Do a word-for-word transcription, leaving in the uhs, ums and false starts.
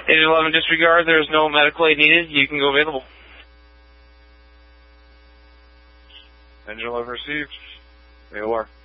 eight eleven disregard, there is no medical aid needed. You can go available. Engine eleven received. A O R.